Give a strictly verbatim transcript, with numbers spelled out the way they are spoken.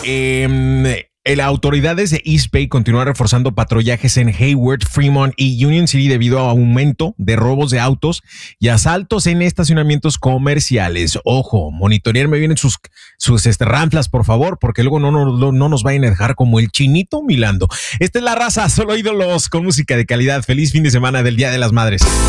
eh, las autoridades de East Bay continúan reforzando patrullajes en Hayward, Fremont y Union City debido a aumento de robos de autos y asaltos en estacionamientos comerciales. Ojo, monitorearme bien sus, sus este, ranflas, por favor, porque luego no, no, no nos vayan a dejar como el chinito milando. Esta es La Raza, solo ídolos con música de calidad. Feliz fin de semana del Día de las Madres.